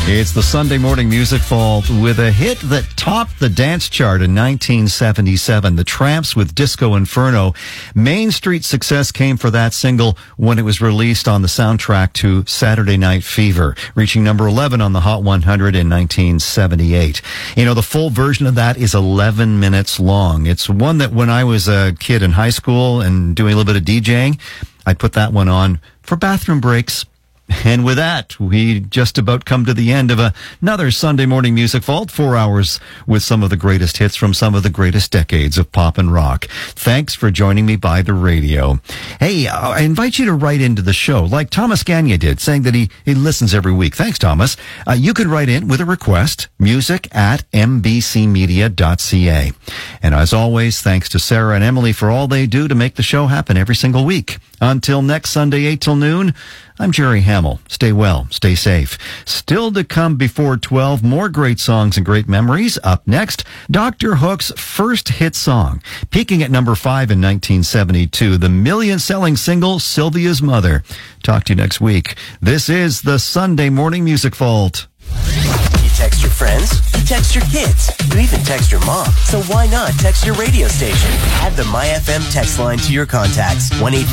It's the Sunday Morning Music Vault with a hit that topped the dance chart in 1977, The Tramps with Disco Inferno. Main Street success came for that single when it was released on the soundtrack to Saturday Night Fever, reaching number 11 on the Hot 100 in 1978. You know, the full version of that is 11 minutes long. It's one that when I was a kid in high school and doing a little bit of DJing, I'd put that one on for bathroom breaks. And with that, we just about come to the end of another Sunday Morning Music Vault, 4 hours with some of the greatest hits from some of the greatest decades of pop and rock. Thanks for joining me by the radio. Hey, I invite you to write into the show, like Thomas Gagnon did, saying that he listens every week. Thanks, Thomas. You can write in with a request, music@mbcmedia.ca. And as always, thanks to Sarah and Emily for all they do to make the show happen every single week. Until next Sunday, 8 till noon, I'm Jerry Hamill. Stay well, stay safe. Still to come before 12, more great songs and great memories. Up next, Dr. Hook's first hit song, peaking at number 5 in 1972, the million-selling single, Sylvia's Mother. Talk to you next week. This is the Sunday Morning Music Vault. You text your friends, you text your kids, you even text your mom. So why not text your radio station? Add the MyFM text line to your contacts. 1-800